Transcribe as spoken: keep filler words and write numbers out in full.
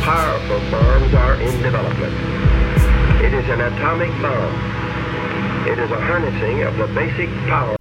powerful bombs are in development. It is an atomic bomb. It is a harnessing of the basic power